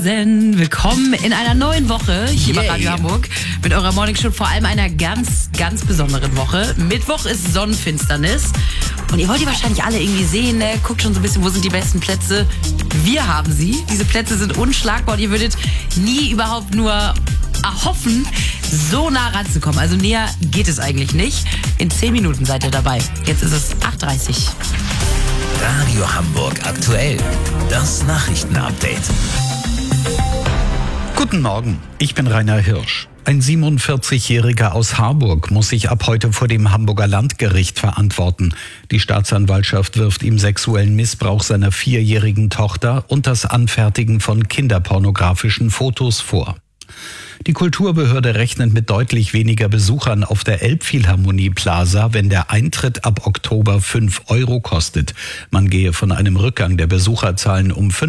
Hallöchen, willkommen in einer neuen Woche hier bei Radio Hamburg mit eurer Morningshow, vor allem einer ganz, ganz besonderen Woche. Mittwoch ist Sonnenfinsternis und ihr wollt die wahrscheinlich alle irgendwie sehen, ne? Guckt schon so ein bisschen, wo sind die besten Plätze. Wir haben sie. Diese Plätze sind unschlagbar und ihr würdet nie überhaupt nur erhoffen, so nah ranzukommen. Also näher geht es eigentlich nicht. In 10 Minuten seid ihr dabei. Jetzt ist es 8:30 Uhr. Radio Hamburg aktuell. Das Nachrichtenupdate. Guten Morgen, ich bin Rainer Hirsch. Ein 47-Jähriger aus Harburg muss sich ab heute vor dem Hamburger Landgericht verantworten. Die Staatsanwaltschaft wirft ihm sexuellen Missbrauch seiner 4-jährigen Tochter und das Anfertigen von kinderpornografischen Fotos vor. Die Kulturbehörde rechnet mit deutlich weniger Besuchern auf der Elbphilharmonie Plaza, wenn der Eintritt ab Oktober 5 € kostet. Man gehe von einem Rückgang der Besucherzahlen um